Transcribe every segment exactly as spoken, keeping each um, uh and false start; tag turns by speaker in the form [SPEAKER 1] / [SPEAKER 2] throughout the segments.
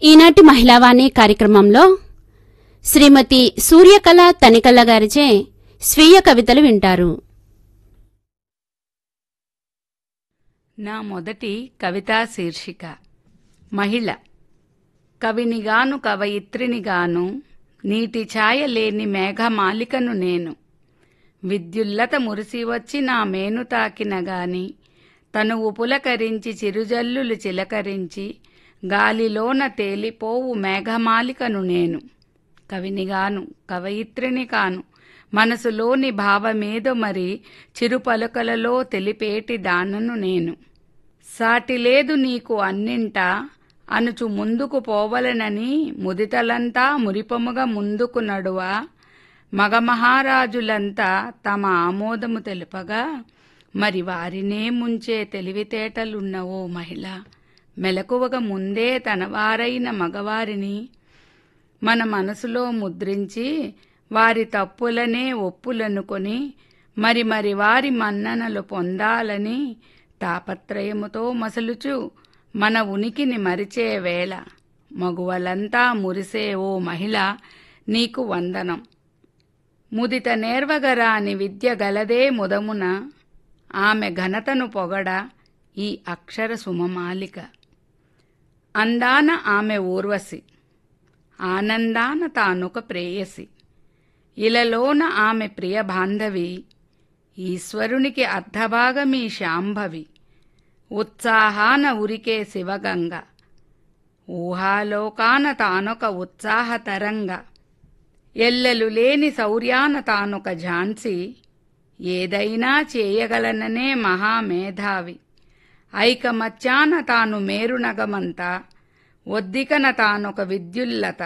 [SPEAKER 1] ఈనాటి మహిళావాణి కార్యక్రమంలో శ్రీమతి సూర్యకళ తనికళ్ళ గారిచే స్వీయ కవితలు వింటారు.
[SPEAKER 2] నా మొదటి కవితా శీర్షిక మహిళ. కవినిగాను కవయిత్రినిగాను నీటి ఛాయ లేని మేఘమాలికను నేను. విద్యుల్లత మురిసి వచ్చి నా మేను తాకిన గాని తనువు పులకరించి చిరుజల్లులు చిలకరించి గాలిలోన తేలిపోవు మేఘమాలికను నేను. కవినిగాను కవయిత్రిని కాను మనసులోని భావమేదో మరి చిరుపలుకలలో తెలిపేటి దానను నేను. సాటిలేదు నీకు అన్నింటా అనుచు ముందుకు పోవలనని ముదితలంతా మురిపముగా ముందుకు నడువా మగమహారాజులంతా తమ ఆమోదము తెలుపగా మరి వారినే ముంచే తెలివితేటలున్నవో మహిళ. మెలకువగా ముందే తనవారైన మగవారిని మన మనసులో ముద్రించి వారి తప్పులనే ఒప్పులనుకొని మరి మరి వారి మన్ననలు పొందాలని తాపత్రయముతో మసలుచు మన ఉనికిని మరిచే వేళ మగువలంతా మురిసే ఓ మహిళ నీకు వందనం. ముదిత నేర్వగరాని విద్య గలదే ముదమున ఆమె ఘనతను పొగడ ఈ అక్షర సుమమాలిక. అందాన ఆమె ఊర్వశి ఆనందాన తానొక ప్రేయసి. ఇలలోన ఆమె ప్రియ బాంధవి ఈశ్వరునికి అర్ధభాగమీ శాంభవి. ఉత్సాహాన ఉరికే శివగంగ ఊహాలోకాన తానొక ఉత్సాహ తరంగ. ఎల్లలు లేని శౌర్యాన తానొక ఝాన్సీ ఏదైనా చేయగలననే మహామేధావి. ఐకమత్యాన తాను మేరునగమంతా ఒద్దికన తానొక విద్యుల్లత.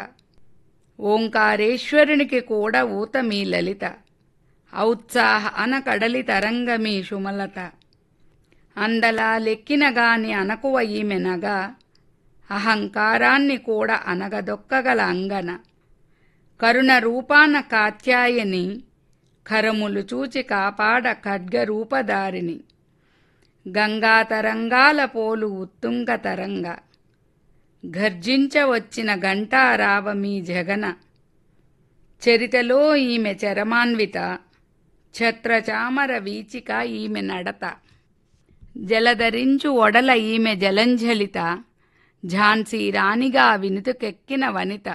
[SPEAKER 2] ఓంకారేశ్వరునికి కూడా ఊతమీ లలిత. ఔత్సాహ అన కడలి తరంగమీ సుమలత. అందలా లెక్కినగాని అనకువ ఈమెనగా అహంకారాన్ని కూడా అనగదొక్కగల అంగన. కరుణ రూపాన కాత్యాయని కరములు చూచి కాపాడ ఖడ్గరూపధారిణి. గంగాతరంగాల పోలు ఉత్తుంగ తరంగ గర్జించవచ్చిన ఘంటారావమీ జగన. చరితలో ఈమె చరమాన్విత ఛత్రచామర వీచిక ఈమె నడత. జలధరించు ఒడల ఈమె జలంఝలిత ఝాన్సీ రాణిగా వినుతుకెక్కిన వనిత.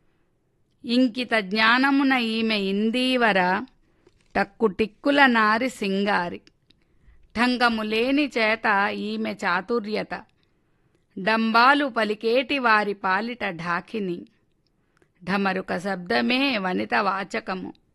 [SPEAKER 2] ఇంకిత జ్ఞానమున ఈమె ఇందీవర టక్కుటిక్కుల నారి సింగారి. ఠంగములేని చేత ఈమె చాతుర్యత డంబాలు పలికేటి వారి పాలిట ఢాకిని. ఢమరుక శబ్దమే వనిత వాచకము